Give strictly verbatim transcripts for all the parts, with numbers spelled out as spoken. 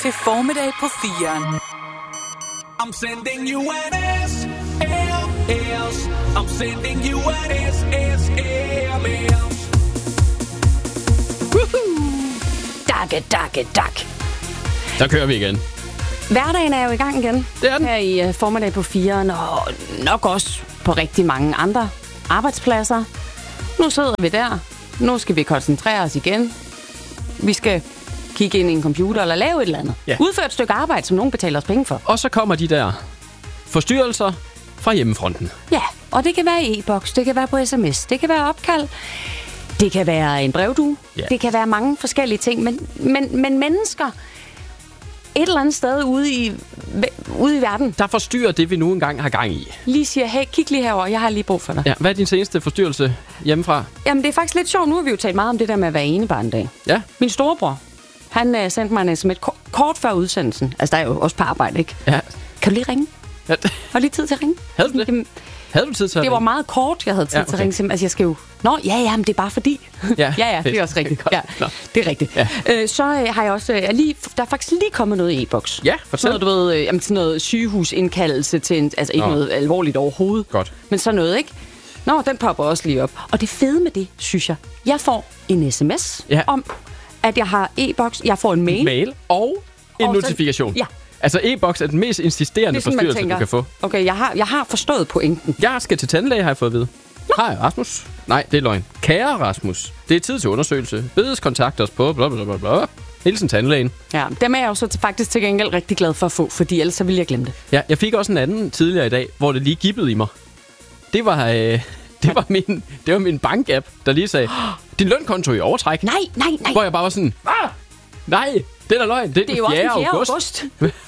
til Formiddag på firen. I'm sending you an S M S. I'm sending you an S M S. Dakke, dakke, dak. Der kører vi igen. Hverdagen er jo i gang igen. Det er den. Her i uh, Formiddag på firen, og nok også på rigtig mange andre arbejdspladser. Nu sidder vi der. Nu skal vi koncentrere os igen. Vi skal kigge ind i en computer eller lave et eller andet. Ja. Udføre et stykke arbejde, som nogen betaler os penge for. Og så kommer de der forstyrrelser fra hjemmefronten. Ja, og det kan være i e-boks, det kan være på sms, det kan være opkald, det kan være en brevdue, Ja. det kan være mange forskellige ting, men, men, men mennesker et eller andet sted ude i, ude i verden Der forstyrrer det, vi nu engang har gang i. lige siger, hey, kig lige herover, jeg har lige brug for dig. Ja, hvad er din seneste forstyrrelse hjemmefra? Jamen, det er faktisk lidt sjovt. Nu har vi jo talt meget om det der med at være enebarn dag. Ja. Min storebror, han uh, sendte mig en sms ko- kort før udsendelsen. Altså, der er jo også på arbejde, ikke? Ja. Kan du lige ringe? ja. Har du lige tid til at ringe? Havde du det? Jamen, Havde du tid til at det var ringe? meget kort, jeg havde tid Ja, ja, okay. til okay. at ringe til. Altså, jeg skal jo... Nå, ja, ja, men det er bare fordi. Ja, ja, ja, det fedt. er også rigtigt. Godt. Ja, Nå. det er rigtigt. Ja. Øh, så øh, har jeg også... Øh, lige, der er faktisk lige kommet noget i e-boks. Ja, fortæl. Sådan noget, du ved, øh, jamen, sådan noget sygehusindkaldelse til en... Altså, ikke Nå. noget alvorligt overhovedet. Godt. Men sådan noget, ikke? Nå, den popper også lige op. Og det fede med det, synes jeg, jeg får en sms Ja. om, at jeg har e-boks. Jeg får en mail. Mail og en Og så- notifikation. Ja. Altså, e-boks er den mest insisterende forstyrrelse, du kan få. Okay, jeg har, jeg har forstået pointen. Jeg skal til tandlæge, har jeg fået at vide. Hej, Rasmus. Nej, det er løgn. Kære Rasmus, det er tid til undersøgelse. Bedes kontakt os på bla bla bla bla. Hilsen tandlægen. Ja, dem er jeg jo så til, faktisk til gengæld rigtig glad for at få, fordi ellers så ville jeg glemme det. Ja, jeg fik også en anden tidligere i dag, hvor det lige gibbede i mig. Det var, øh, det var min, det var min bank-app, der lige sagde, din lønkonto i overtræk. Nej, nej, nej. Hvor jeg bare var sådan, ah, nej, det er da løgn. Det er, Det er jo også den fjerde august. august.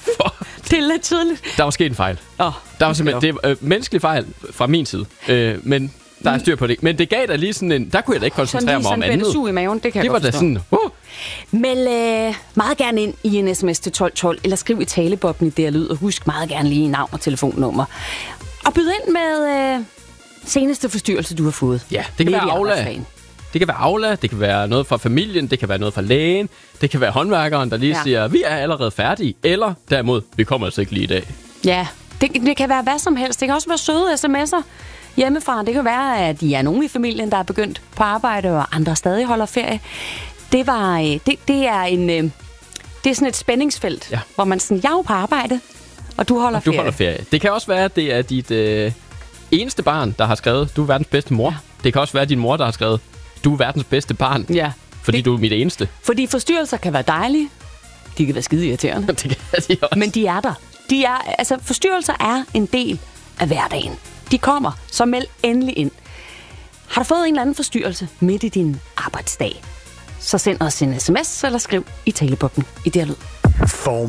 Det er lidt tidligt. Der var sket en fejl. Oh, Der var simpelthen det er, øh, menneskelig fejl fra min side. Øh, men der er styr på det. Men det gav da lige sådan en... Der kunne jeg da ikke koncentrere mig om andet. Sådan i maven, det kan Det jeg var godt da forstå. sådan... Uh, Meld øh, meget gerne ind i en sms til tolv tolv, eller skriv i talebobben i det her lyd, og husk meget gerne lige navn og telefonnummer. Og byd ind med øh, seneste forstyrrelse, du har fået. ja, det kan Midt i være Aula. arbejdsdagen. Det kan være Aula, det kan være noget fra familien, det kan være noget fra lægen, det kan være håndværkeren, der lige Ja. siger, vi er allerede færdige, eller derimod, vi kommer altså ikke lige i dag. Ja, det, det kan være hvad som helst. Det kan også være søde sms'er hjemmefra. Det kan være, at de er nogen i familien, der er begyndt på arbejde, og andre stadig holder ferie. Det, var, øh, det, det er en... øh, Det er sådan et spændingsfelt, Ja. hvor man sådan, jeg er jo på arbejde, og du holder Og du ferie. holder ferie. Det kan også være, at det er dit øh, eneste barn, der har skrevet, du er verdens bedste mor. Ja. Det kan også være din mor, der har skrevet, du er verdens bedste barn, Ja. fordi det, du er mit eneste. Fordi forstyrrelser kan være dejlige. De kan være skide irriterende. Det kan de også. Men de er der. De er, altså, forstyrrelser er en del af hverdagen. De kommer, så meld endelig ind. Har du fået en eller anden forstyrrelse midt i din arbejdsdag, så send os en sms eller skriv i talebobben i det her lyd. Form